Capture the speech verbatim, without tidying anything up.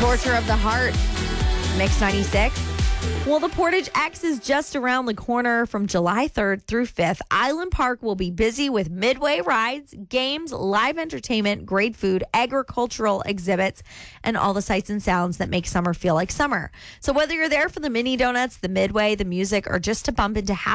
Torture of the Heart, Mix ninety-six. Well, the Portage X is just around the corner from July third through fifth. Island Park will be busy with midway rides, games, live entertainment, great food, agricultural exhibits, and all the sights and sounds that make summer feel like summer. So whether you're there for the mini donuts, the midway, the music, or just to bump into happy